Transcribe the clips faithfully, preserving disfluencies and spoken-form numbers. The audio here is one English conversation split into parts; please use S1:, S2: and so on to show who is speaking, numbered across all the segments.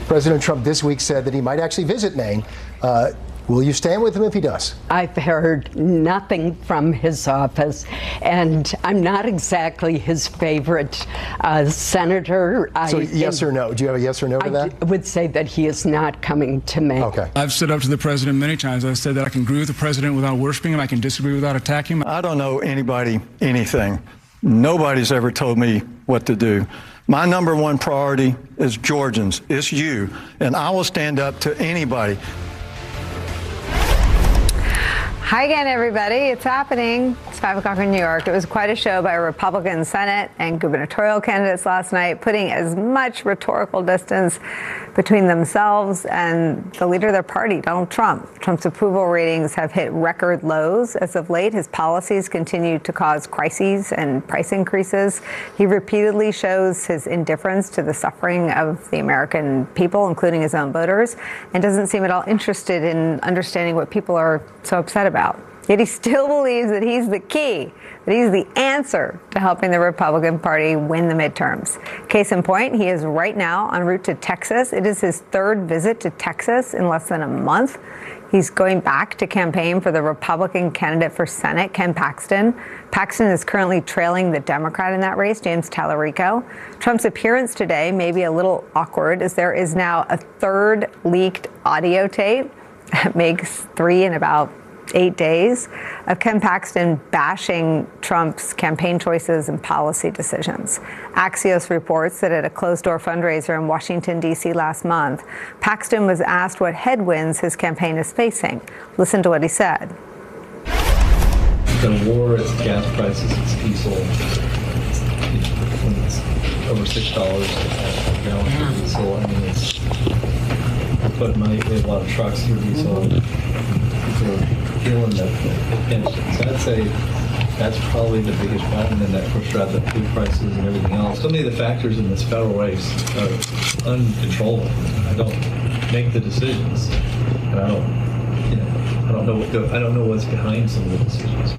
S1: President Trump this week said that he might actually visit Maine. Uh, will you stand with him if he does?
S2: I've heard nothing from his office, and I'm not exactly his favorite uh, senator.
S1: So
S2: I,
S1: yes or no? Do you have a yes or no to
S2: I
S1: that?
S2: I would say that he is not coming to Maine.
S1: Okay.
S3: I've stood up to the president many times. I've said that I can agree with the president without worshiping him. I can disagree without attacking him.
S4: I don't know anybody anything. Nobody's ever told me what to do. My number one priority is Georgians. It's you. And I will stand up to anybody.
S5: Hi again, everybody. It's happening. It's five o'clock in New York. It was quite a show by Republican Senate and gubernatorial candidates last night, putting as much rhetorical distance between themselves and the leader of their party, Donald Trump. Trump's approval ratings have hit record lows as of late. His policies continue to cause crises and price increases. He repeatedly shows his indifference to the suffering of the American people, including his own voters, and doesn't seem at all interested in understanding what people are so upset about. Yet he still believes that he's the key, that he's the answer to helping the Republican Party win the midterms. Case in point, he is right now en route to Texas. It is his third visit to Texas in less than a month. He's going back to campaign for the Republican candidate for Senate, Ken Paxton. Paxton is currently trailing the Democrat in that race, James Tallarico. Trump's appearance today may be a little awkward, as there is now a third leaked audio tape. It makes three in about eight days of Ken Paxton bashing Trump's campaign choices and policy decisions. Axios reports that at a closed-door fundraiser in Washington, D C last month, Paxton was asked what headwinds his campaign is facing. Listen to what he said.
S6: The war, it's gas prices, it's diesel. It's, when it's over six dollars a gallon for diesel, I mean, it's, but my, we have a lot of trucks through diesel. People are feeling the, the pinch. So I'd say that's probably the biggest problem, and that push out the food prices and everything else. So many of the factors in this federal race are uncontrollable. I don't make the decisions, and I don't, you know, I don't know what the, I don't know what's behind some of the decisions.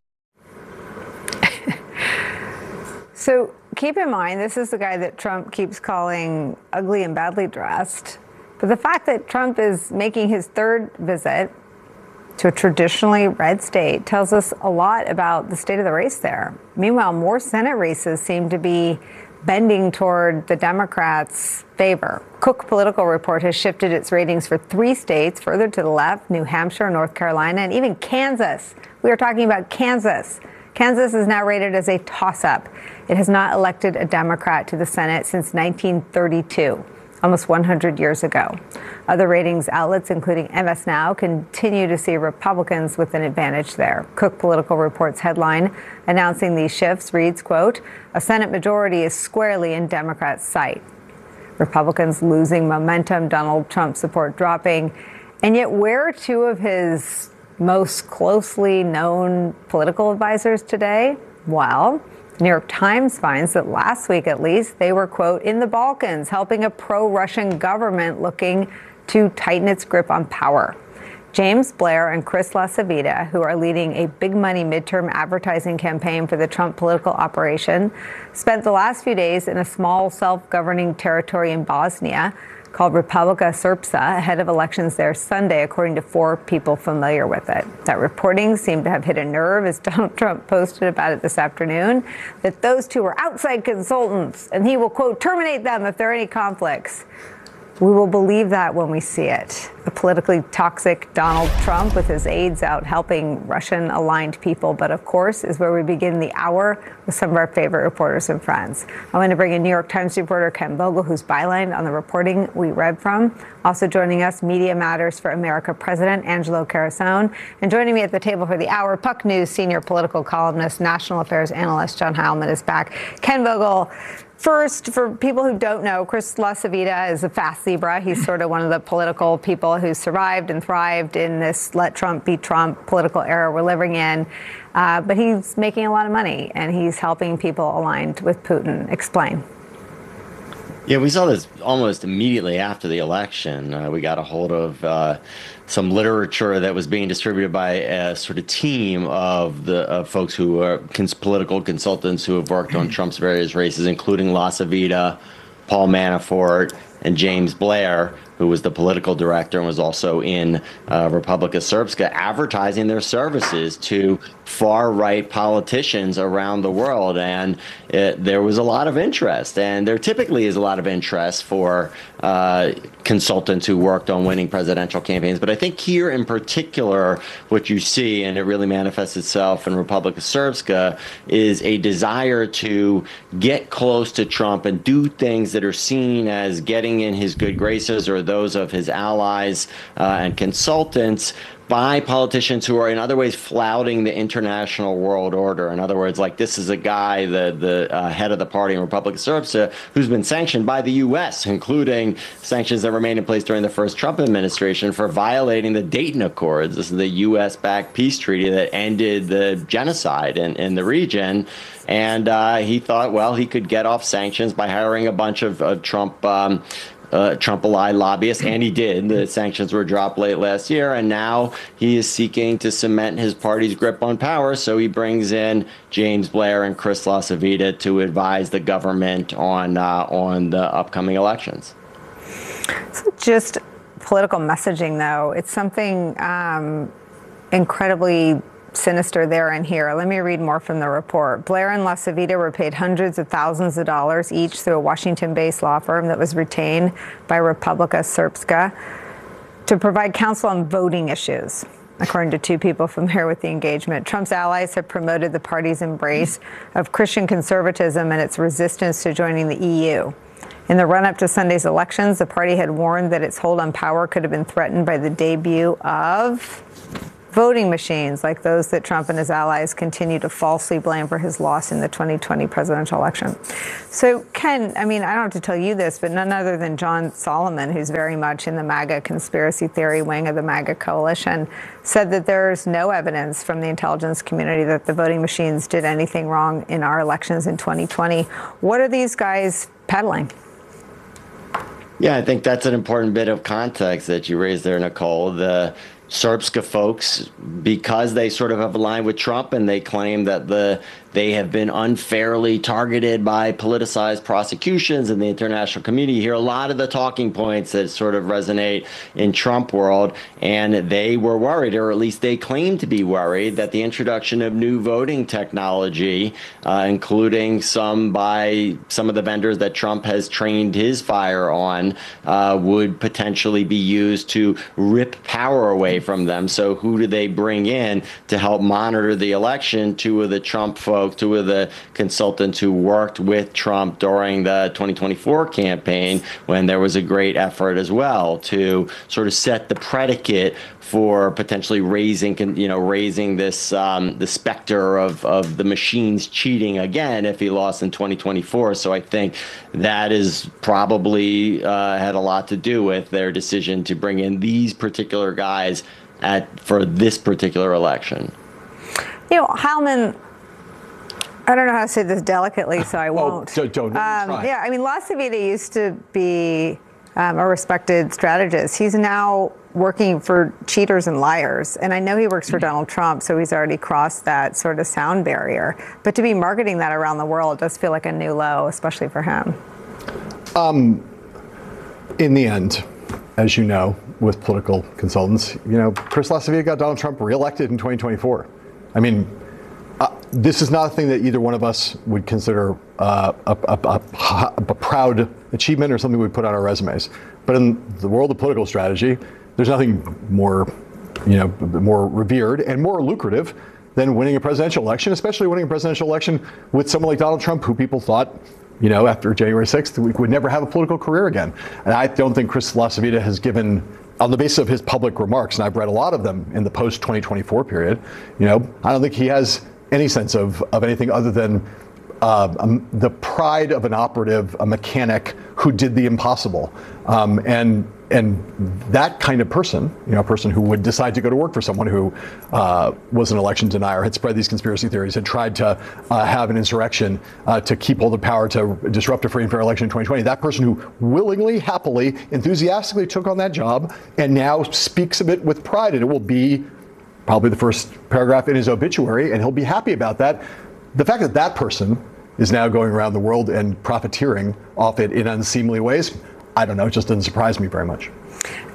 S5: So keep in mind, this is the guy that Trump keeps calling ugly and badly dressed. But the fact that Trump is making his third visit to a traditionally red state tells us a lot about the state of the race there. Meanwhile, more Senate races seem to be bending toward the Democrats' favor. Cook Political Report has shifted its ratings for three states further to the left: New Hampshire, North Carolina, and even Kansas. We are talking about Kansas. Kansas is now rated as a toss-up. It has not elected a Democrat to the Senate since nineteen thirty-two. Almost one hundred years ago. Other ratings outlets, including M S Now, continue to see Republicans with an advantage there. Cook Political Report's headline announcing these shifts reads, quote, "A Senate majority is squarely in Democrats' sight." Republicans losing momentum, Donald Trump support dropping. And yet, where are two of his most closely known political advisors today? Well, the New York Times finds that last week, at least, they were, quote, in the Balkans, helping a pro-Russian government looking to tighten its grip on power. James Blair and Chris LaCivita, who are leading a big money midterm advertising campaign for the Trump political operation, spent the last few days in a small self-governing territory in Bosnia called Republika Srpska, ahead of elections there Sunday, according to four people familiar with it. That reporting seemed to have hit a nerve, as Donald Trump posted about it this afternoon, that those two were outside consultants, and he will, quote, terminate them if there are any conflicts. We will believe that when we see it. The politically toxic Donald Trump with his aides out helping Russian-aligned people, but of course is where we begin the hour with some of our favorite reporters and friends. I'm going to bring in New York Times reporter Ken Vogel, who's bylined on the reporting we read from. Also joining us, Media Matters for America President Angelo Carusone. And joining me at the table for the hour, Puck News senior political columnist, national affairs analyst John Heilman is back. Ken Vogel, first, for people who don't know, Chris LaCivita is a fast zebra. He's sort of one of the political people who survived and thrived in this let Trump be Trump political era we're living in. Uh, but he's making a lot of money, and he's helping people aligned with Putin. Explain.
S7: Yeah, we saw this almost immediately after the election. Uh, we got a hold of uh, some literature that was being distributed by a sort of team of the uh, folks who are cons- political consultants who have worked on Trump's various races, including LaCivita, Paul Manafort, and James Blair, who was the political director and was also in uh, Republika Srpska, advertising their services to far-right politicians around the world. And it, there was a lot of interest. And there typically is a lot of interest for uh, consultants who worked on winning presidential campaigns. But I think here in particular, what you see, and it really manifests itself in Republika Srpska, is a desire to get close to Trump and do things that are seen as getting in his good graces or those of his allies uh, and consultants by politicians who are in other ways flouting the international world order. In other words, like this is a guy, the the uh, head of the party in Republika Srpska, who's been sanctioned by the U S, including sanctions that remained in place during the first Trump administration for violating the Dayton Accords. This is the U S-backed peace treaty that ended the genocide in, in the region. And uh, he thought, well, he could get off sanctions by hiring a bunch of, of Trump um, Uh, Trump-allied lobbyists, and he did. The sanctions were dropped late last year, and now he is seeking to cement his party's grip on power. So he brings in James Blair and Chris LaCivita to advise the government on uh, on the upcoming elections.
S5: It's not just political messaging, though. It's something um, incredibly sinister there and here. Let me read more from the report. Blair and LaCivita were paid hundreds of thousands of dollars each through a Washington-based law firm that was retained by Republika Srpska to provide counsel on voting issues. According to two people familiar with the engagement, Trump's allies have promoted the party's embrace of Christian conservatism and its resistance to joining the E U. In the run-up to Sunday's elections, the party had warned that its hold on power could have been threatened by the debut of voting machines like those that Trump and his allies continue to falsely blame for his loss in the twenty twenty presidential election. So, Ken, I mean, I don't have to tell you this, but none other than John Solomon, who's very much in the MAGA conspiracy theory wing of the MAGA coalition, said that there's no evidence from the intelligence community that the voting machines did anything wrong in our elections in twenty twenty. What are these guys peddling?
S7: Yeah, I think that's an important bit of context that you raised there, Nicole. The Srpska folks, because they sort of have aligned with Trump and they claim that the they have been unfairly targeted by politicized prosecutions in the international community. You hear a lot of the talking points that sort of resonate in Trump world, and they were worried, or at least they claim to be worried, that the introduction of new voting technology, uh, including some by some of the vendors that Trump has trained his fire on, uh, would potentially be used to rip power away from them. So who do they bring in to help monitor the election? Two of the Trump folks, two of the consultants who worked with Trump during the twenty twenty-four campaign, when there was a great effort as well to sort of set the predicate for potentially raising, you know, raising this um, the specter of of the machines cheating again if he lost in twenty twenty-four. So I think that is probably uh, had a lot to do with their decision to bring in these particular guys at for this particular election.
S5: You know, Heilman, I don't know how to say this delicately, so I won't.
S8: Oh, don't, don't
S5: um, yeah, I mean, LaCivita used to be um, a respected strategist. He's now working for cheaters and liars. And I know he works for Donald Trump, so he's already crossed that sort of sound barrier. But to be marketing that around the world does feel like a new low, especially for him.
S8: Um, in the end, as you know, with political consultants, you know, Chris LaCivita got Donald Trump reelected in twenty twenty-four. I mean, Uh, this is not a thing that either one of us would consider uh, a, a, a, a proud achievement or something we put on our resumes. But in the world of political strategy, there's nothing more, you know, more revered and more lucrative than winning a presidential election, especially winning a presidential election with someone like Donald Trump, who people thought, you know, after January sixth, we would never have a political career again. And I don't think Chris LaCivita has given, on the basis of his public remarks, and I've read a lot of them in the post twenty twenty-four period, you know, I don't think he has any sense of, of anything other than uh, um, the pride of an operative, a mechanic who did the impossible. Um, and and that kind of person, you know, a person who would decide to go to work for someone who uh, was an election denier, had spread these conspiracy theories, had tried to uh, have an insurrection uh, to keep hold of power, to disrupt a free and fair election in twenty twenty. That person who willingly, happily, enthusiastically took on that job and now speaks of it with pride, and it will be probably the first paragraph in his obituary, and he'll be happy about that. The fact that that person is now going around the world and profiteering off it in unseemly ways, I don't know, it just doesn't surprise me very much.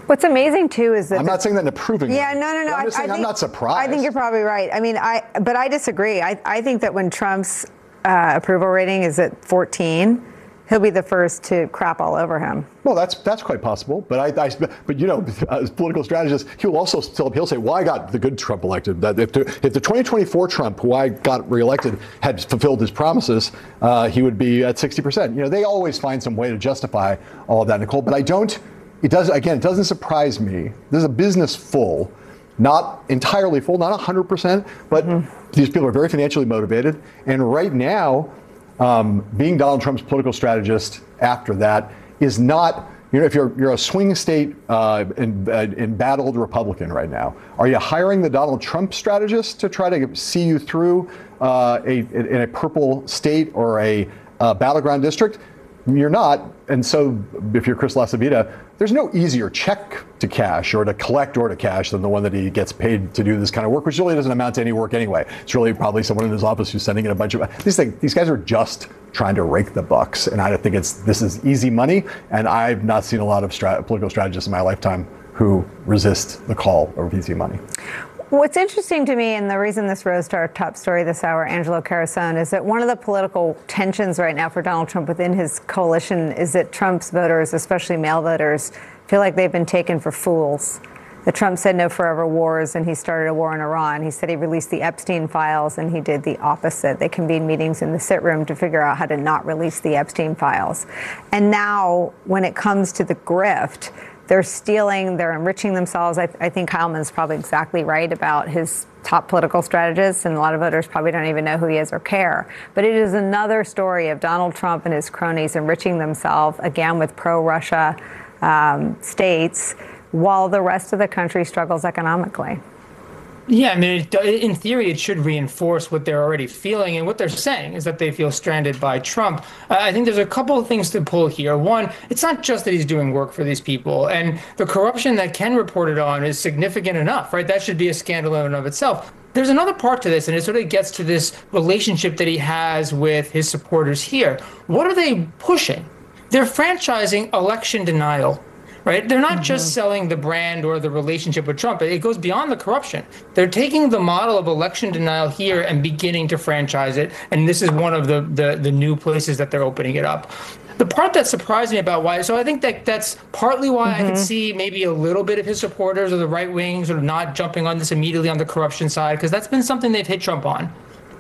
S5: What's amazing too is that
S8: I'm
S5: the,
S8: not saying that in approving.
S5: Yeah, no, no, no.
S8: I'm just
S5: I,
S8: saying
S5: I think,
S8: I'm not surprised.
S5: I think you're probably right. I mean, I but I disagree. I, I think that when Trump's uh, approval rating is at fourteen, he'll be the first to crap all over him.
S8: Well, that's that's quite possible, but I, I but you know, as political strategist, he'll also still he'll say, "Well, I got the good Trump elected. That if the, if the twenty twenty-four Trump, who I got reelected, had fulfilled his promises, uh, he would be at sixty percent." You know, they always find some way to justify all of that, Nicole. But I don't. It does again. It doesn't surprise me. There's a business full, not entirely full, not one hundred percent, but mm-hmm. these people are very financially motivated, and right now. Um, being Donald Trump's political strategist after that is not, you know, if you're you're a swing state uh, in, uh, embattled Republican right now, are you hiring the Donald Trump strategist to try to see you through uh, a in a purple state or a uh, battleground district? You're not. And so if you're Chris LaCivita, there's no easier check to cash or to collect or to cash than the one that he gets paid to do this kind of work, which really doesn't amount to any work anyway. It's really probably someone in his office who's sending in a bunch of these things. These guys are just trying to rake the bucks. And I think it's this is easy money. And I've not seen a lot of strat- political strategists in my lifetime who resist the call of easy money.
S5: What's interesting to me, and the reason this rose to our top story this hour, Angelo Carusone, is that one of the political tensions right now for Donald Trump within his coalition is that Trump's voters, especially male voters, feel like they've been taken for fools. That Trump said no forever wars, and he started a war in Iran. He said he released the Epstein files, and he did the opposite. They convened meetings in the sit room to figure out how to not release the Epstein files. And now, when it comes to the grift, they're stealing, they're enriching themselves. I, I think Heilman's probably exactly right about his top political strategists, and a lot of voters probably don't even know who he is or care. But it is another story of Donald Trump and his cronies enriching themselves, again, with pro-Russia um, states, while the rest of the country struggles economically.
S9: Yeah, I mean, it, in theory, it should reinforce what they're already feeling, and what they're saying is that they feel stranded by Trump. Uh, I think there's a couple of things to pull here. One, it's not just that he's doing work for these people, and the corruption that Ken reported on is significant enough, right? That should be a scandal in and of itself. There's another part to this, and it sort of gets to this relationship that he has with his supporters here. What are they pushing? They're franchising election denial. Right? They're not mm-hmm. just selling the brand or the relationship with Trump. It goes beyond the corruption. They're taking the model of election denial here and beginning to franchise it. And this is one of the, the, the new places that they're opening it up. The part that surprised me about why, so I think that that's partly why mm-hmm. I could see maybe a little bit of his supporters or the right wing sort of not jumping on this immediately on the corruption side, because that's been something they've hit Trump on.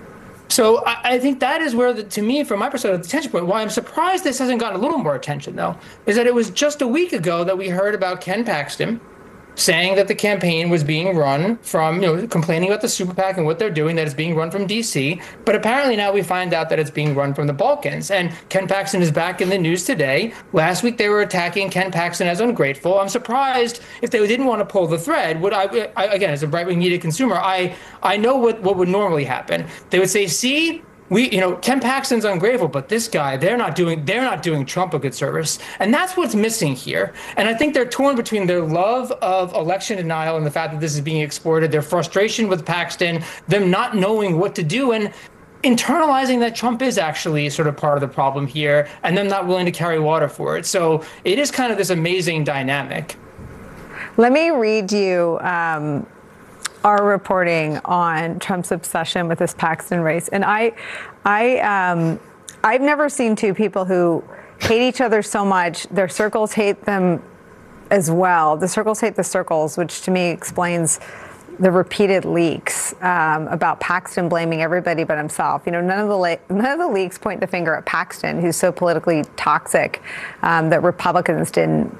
S9: So I, I think that is where, the, to me, from my perspective, the tension point, why I'm surprised this hasn't gotten a little more attention, though, is that it was just a week ago that we heard about Ken Paxton saying that the campaign was being run from, you know, complaining about the super PAC and what they're doing, that it's being run from D C. But apparently now we find out that it's being run from the Balkans. And Ken Paxton is back in the news today. Last week they were attacking Ken Paxton as ungrateful. I'm surprised if they didn't want to pull the thread. Would I, I again, as a right-wing media consumer, I I know what, what would normally happen. They would say, see, We, you know, Ken Paxton's ungrateful, but this guy, they're not doing, they're not doing Trump a good service. And that's what's missing here. And I think they're torn between their love of election denial and the fact that this is being exported, their frustration with Paxton, them not knowing what to do, and internalizing that Trump is actually sort of part of the problem here, and them not willing to carry water for it. So it is kind of this amazing dynamic.
S5: Let me read you um, our reporting on Trump's obsession with this Paxton race. And I, I, um, I've never seen two people who hate each other so much. Their circles hate them as well. The circles hate the circles, which to me explains the repeated leaks um, about Paxton blaming everybody but himself. You know, none of the le- none of the leaks point the finger at Paxton, who's so politically toxic um, that Republicans didn't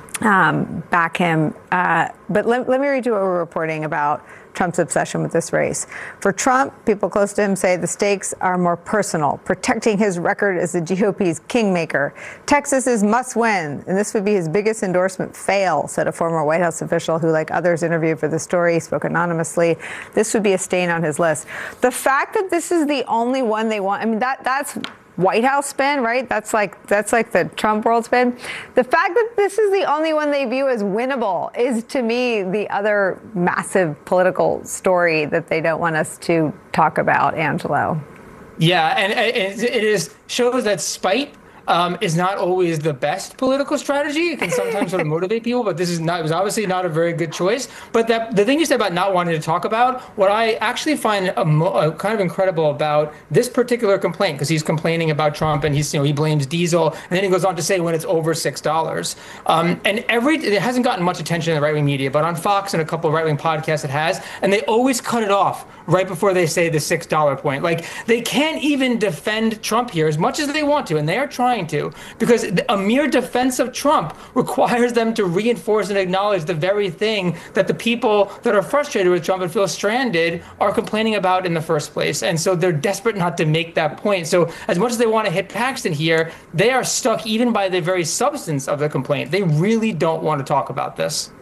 S5: Um, back him. Uh, but let, let me read you what we're reporting about Trump's obsession with this race. For Trump, people close to him say the stakes are more personal, protecting his record as the G O P's kingmaker. Texas is must win, and this would be his biggest endorsement fail, said a former White House official who, like others interviewed for the story, spoke anonymously. This would be a stain on his list. The fact that this is the only one they want, I mean, that that's White House spin, right? That's like that's like the Trump world spin. The fact that this is the only one they view as winnable is, to me, the other massive political story that they don't want us to talk about, Angelo.
S9: Yeah, and it is shows that spite um, is not always the best political strategy. It can sometimes sort of motivate people, but this is not, it was obviously not a very good choice. But that the thing you said about not wanting to talk about, what I actually find a, a kind of incredible about this particular complaint, because he's complaining about Trump and he's, you know, he blames diesel, and then he goes on to say when it's over six dollars. Um, and every, it hasn't gotten much attention in the right-wing media, but on Fox and a couple of right-wing podcasts it has, and they always cut it off right before they say the six dollar point. Like, they can't even defend Trump here as much as they want to, and they are trying to, because a mere defense of Trump requires them to reinforce and acknowledge the very thing that the people that are frustrated with Trump and feel stranded are complaining about in the first place. And so they're desperate not to make that point. So as much as they want to hit Paxton here, they are stuck even by the very substance of the complaint. They really don't want to talk about this.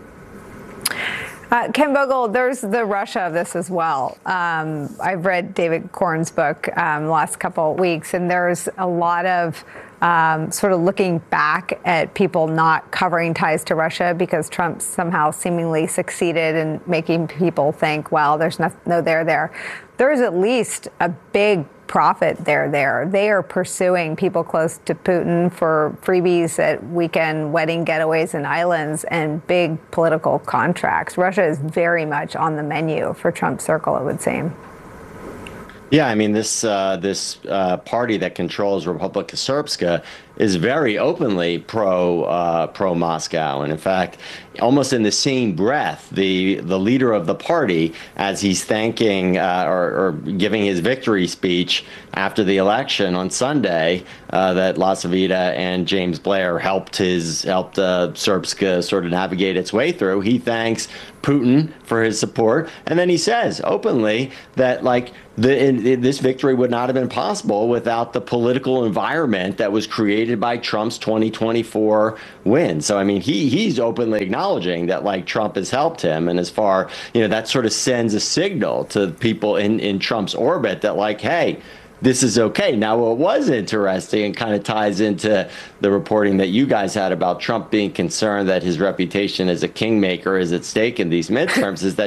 S5: Uh, Ken Vogel, there's the Russia of this as well. Um, I've read David Corn's book um, the last couple of weeks, and there's a lot of um, sort of looking back at people not covering ties to Russia because Trump somehow seemingly succeeded in making people think, well, there's no, no there there. There's at least a big profit there there. They are pursuing people close to Putin for freebies at weekend wedding getaways and islands and big political contracts. Russia is very much on the menu for Trump's circle, it would seem.
S7: Yeah, I mean, this uh, this uh, party that controls Republika Srpska is very openly pro uh, pro Moscow, and in fact, almost in the same breath, the the leader of the party, as he's thanking uh, or, or giving his victory speech after the election on Sunday, uh, that Lasavita and James Blair helped his helped uh, Srpska sort of navigate its way through. He thanks Putin for his support, and then he says openly that like the in, in, this victory would not have been possible without the political environment that was created by Trump's twenty twenty-four win. So I mean, he he's openly acknowledging that like Trump has helped him, and as far you know, that sort of sends a signal to people in in Trump's orbit that like, hey, this is okay. Now, what was interesting and kind of ties into the reporting that you guys had about Trump being concerned that his reputation as a kingmaker is at stake in these midterms is that